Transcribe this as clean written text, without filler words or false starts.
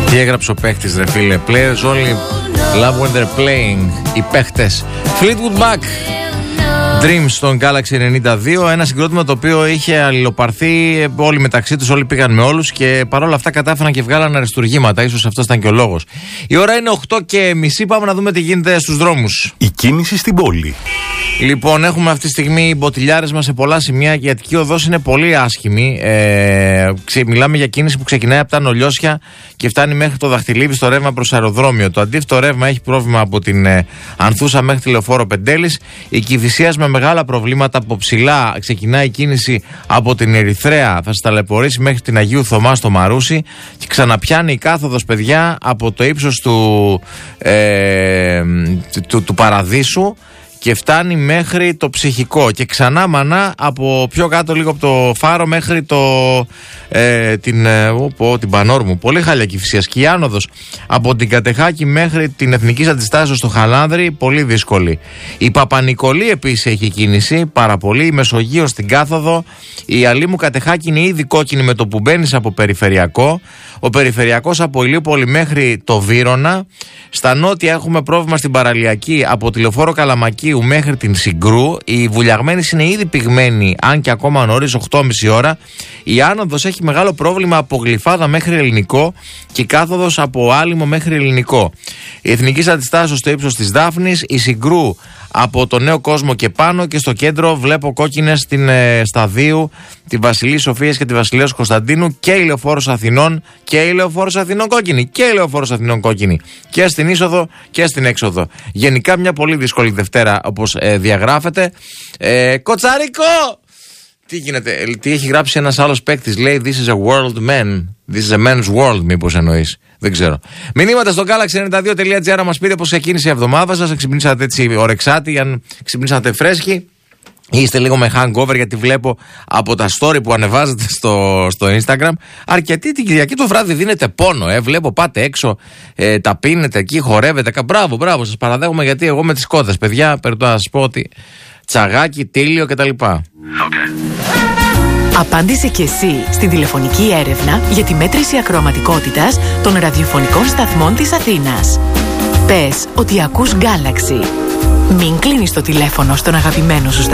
Τι έγραψε ο παίχτης, ρε φίλε? Players only love when they're playing. Οι παίχτες. Fleetwood Mac, Dreams στον Galaxy 92. Ένα συγκρότημα το οποίο είχε αλληλοπαρθεί όλοι μεταξύ τους, όλοι πήγαν με όλους και παρόλα αυτά κατάφεραν και βγάλαν αριστουργήματα. Ίσως αυτός ήταν και ο λόγος. Η ώρα είναι 8:30. Πάμε να δούμε τι γίνεται στους δρόμους. Η κίνηση στην πόλη. Λοιπόν, έχουμε αυτή τη στιγμή μποτιλιάρες μας σε πολλά σημεία και η Αττική Οδός είναι πολύ άσχημη. Μιλάμε για κίνηση που ξεκινάει από τα Νολιώσια και φτάνει μέχρι το Δαχτυλίδι στο ρεύμα προς αεροδρόμιο. Το αντίθετο ρεύμα έχει πρόβλημα από την Ανθούσα μέχρι τη Λεωφόρο Πεντέλης. Η Κηφισίας με μεγάλα προβλήματα από ψηλά. Ξεκινάει η κίνηση από την Ερυθρέα, θα σας ταλαιπωρήσει μέχρι την Αγίου Θωμά στο Μαρούσι και ξαναπιάνει η κάθοδος, παιδιά, από το ύψος του Παραδείσου και φτάνει μέχρι το Ψυχικό και ξανά μανά από πιο κάτω λίγο από το Φάρο μέχρι την Πανόρμου. Πολύ χάλια Κηφισίας. Και η άνοδος από την Κατεχάκη μέχρι την Εθνικής Αντιστάσεως στο Χαλάνδρη πολύ δύσκολη. Η Παπα-Νικολή επίσης έχει κίνηση πάρα πολύ. Η Μεσογείος στην κάθοδο. Η Αλήμου Κατεχάκη είναι ήδη κόκκινη με το που μπαίνεις από περιφερειακό. Ο περιφερειακός από Ηλιούπολη μέχρι το Βύρωνα. Στα νότια έχουμε πρόβλημα στην παραλιακή από τη Λεωφόρο Καλαμακίου μέχρι την Συγκρού. Η Βουλιαγμένης είναι ήδη πυγμένη, αν και ακόμα νωρίς, 8.30 ώρα. Η άνοδος έχει μεγάλο πρόβλημα από Γλυφάδα μέχρι Ελληνικό και η κάθοδος από Άλυμο μέχρι Ελληνικό. Η Εθνικής Αντιστάσεως στο ύψος της Δάφνης. Η Συγκρού από το Νέο Κόσμο και πάνω και στο κέντρο βλέπω κόκκινες στην Σταδίου, τη Βασιλής Σοφίας και τη Βασιλέως Κωνσταντίνου και η Λεωφόρος Αθηνών και η Λεωφόρος Αθηνών κόκκινη και η Λεωφόρος Αθηνών κόκκινη και στην είσοδο και στην έξοδο. Γενικά μια πολύ δύσκολη Δευτέρα όπως διαγράφεται. Κοτσαρικό! Τι γίνεται, τι έχει γράψει ένας άλλος παίκτης, λέει This is a world man. This is a man's world, μήπως εννοείς. Δεν ξέρω. Μηνύματα στο galaxy92.gr να μας πείτε πώς ξεκίνησε η εβδομάδα σας. Ξυπνήσατε έτσι ωρεξάτη, αν ξυπνήσατε φρέσκοι. Είστε λίγο με hangover, γιατί βλέπω από τα story που ανεβάζετε στο Instagram. Αρκετοί την Κυριακή το βράδυ δίνετε πόνο. Βλέπω πάτε έξω, τα πίνετε εκεί, χορεύετε. Μπράβο, σας παραδέχομαι, γιατί εγώ με τις κότες, παιδιά, πρέπει να σας πω ότι τσαγάκι, τίλιο κτλ. Απάντησε και εσύ στην τηλεφωνική έρευνα για τη μέτρηση ακροαματικότητας των ραδιοφωνικών σταθμών της Αθήνας. Πες ότι ακούς Galaxy. Μην κλείνεις το τηλέφωνο στον αγαπημένο σου